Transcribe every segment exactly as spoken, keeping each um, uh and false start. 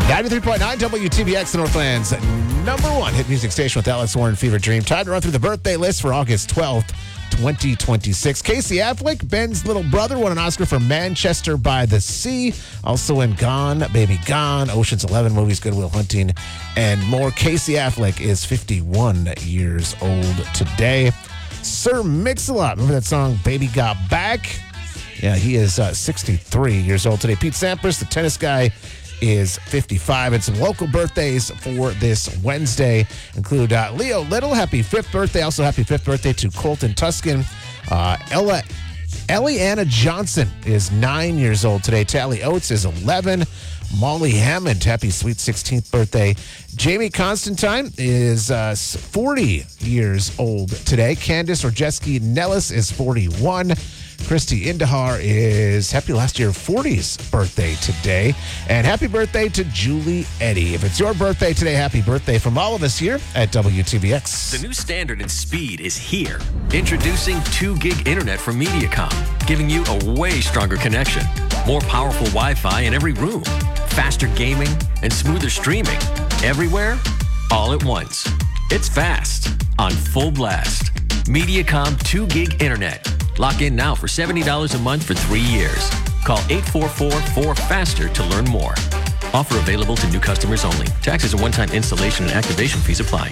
ninety-three point nine W T B X, the Northland's number one hit music station with Alex Warren, Fever Dream. Time to run through the birthday list for August twelfth, twenty twenty-six. Casey Affleck, Ben's little brother, won an Oscar for Manchester by the Sea. Also in Gone, Baby Gone, Ocean's Eleven movies, Good Will Hunting, and more. Casey Affleck is fifty-one years old today. Sir Mix-a-Lot, remember that song, Baby Got Back? Yeah, he is uh, sixty-three years old today. Pete Sampras, the tennis guy, is fifty-five. And some local birthdays for this Wednesday include uh, Leo Little, happy fifth birthday. Also happy fifth birthday to Colton Tuscan. Uh, Ella, Eliana Johnson is nine years old today. Tally Oates is eleven. Molly Hammond, happy sweet sixteenth birthday. Jamie Constantine is uh, forty years old today. Candice Orjeski Nellis is forty-one. Christy Indahar is happy last year forties birthday today. And happy birthday to Julie Eddy. If it's your birthday today, happy birthday from all of us here at W T B X. The new standard in speed is here. Introducing two gig internet from Mediacom, giving you a way stronger connection. More powerful Wi-Fi in every room. Faster gaming and smoother streaming. Everywhere, all at once. It's fast, on full blast. Mediacom two gig internet. Lock in now for seventy dollars a month for three years. Call eight four four, four FASTER to learn more. Offer available to new customers only. Taxes and one-time installation and activation fees apply.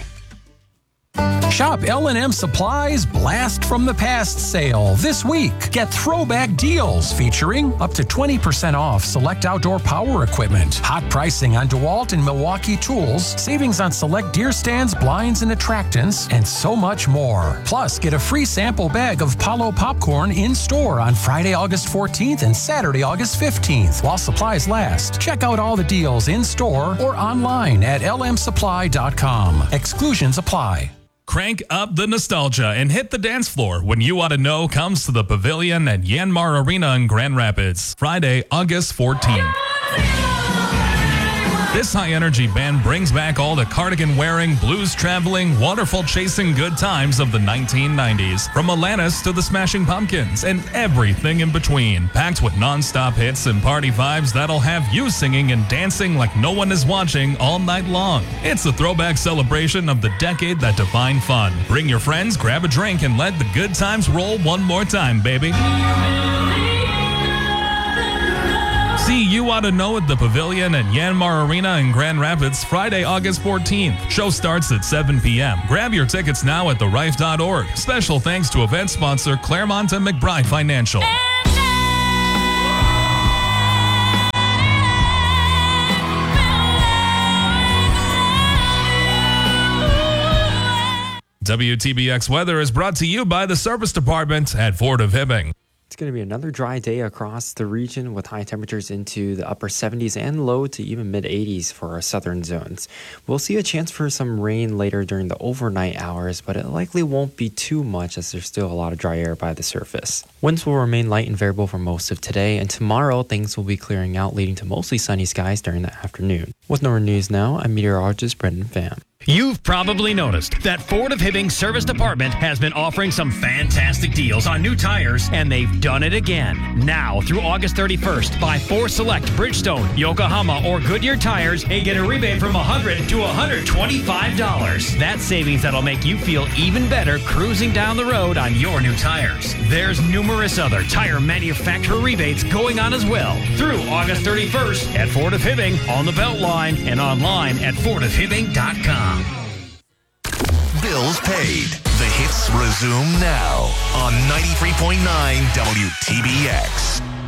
Shop L and M Supply's Blast from the Past sale this week. Get throwback deals featuring up to twenty percent off select outdoor power equipment, hot pricing on DeWalt and Milwaukee tools, savings on select deer stands, blinds, and attractants, and so much more. Plus, get a free sample bag of Palo popcorn in store on Friday, August fourteenth and Saturday, August fifteenth while supplies last. Check out all the deals in store or online at L M supply dot com. Exclusions apply. Crank up the nostalgia and hit the dance floor when You Ought to Know comes to the Pavilion at Yanmar Arena in Grand Rapids, Friday, August fourteenth. This high-energy band brings back all the cardigan-wearing, blues-traveling, waterfall-chasing good times of the nineteen nineties. From Alanis to the Smashing Pumpkins and everything in between. Packed with non-stop hits and party vibes that'll have you singing and dancing like no one is watching all night long. It's a throwback celebration of the decade that defined fun. Bring your friends, grab a drink, and let the good times roll one more time, baby. See You Ought to Know at the Pavilion at Yanmar Arena in Grand Rapids, Friday, August fourteenth. Show starts at seven p.m. Grab your tickets now at the rife dot org. Special thanks to event sponsor Claremont and McBride Financial. W T B X weather is brought to you by the Service Department at Fort of Hibbing. It's going to be another dry day across the region with high temperatures into the upper seventies and low to even mid eighties for our southern zones. We'll see a chance for some rain later during the overnight hours, but it likely won't be too much as there's still a lot of dry air by the surface. Winds will remain light and variable for most of today, and tomorrow things will be clearing out, leading to mostly sunny skies during the afternoon. With Northern News Now, I'm meteorologist Brendan Pham. You've probably noticed that Ford of Hibbing Service Department has been offering some fantastic deals on new tires, and they've done it again. Now, through August thirty-first, buy four select Bridgestone, Yokohama, or Goodyear tires and get a rebate from one hundred dollars to one hundred twenty-five dollars. That's savings that'll make you feel even better cruising down the road on your new tires. There's numerous other tire manufacturer rebates going on as well through August thirty-first at Ford of Hibbing on the Beltline and online at ford of hibbing dot com. Bills paid. The hits resume now on ninety-three point nine W T B X.